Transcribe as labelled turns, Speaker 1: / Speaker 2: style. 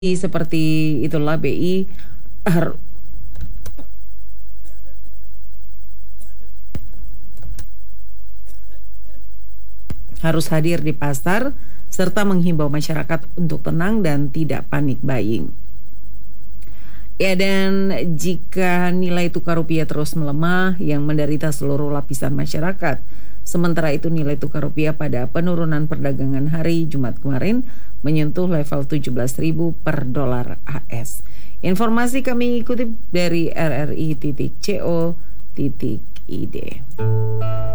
Speaker 1: seperti itulah BI harus hadir di pasar serta menghimbau masyarakat untuk tenang dan tidak panik buying. Ya, dan jika nilai tukar rupiah terus melemah yang menderita seluruh lapisan masyarakat. Sementara itu nilai tukar rupiah pada penurunan perdagangan hari Jumat kemarin menyentuh level 17.000 per dolar AS. Informasi kami kutip dari rri.co.id.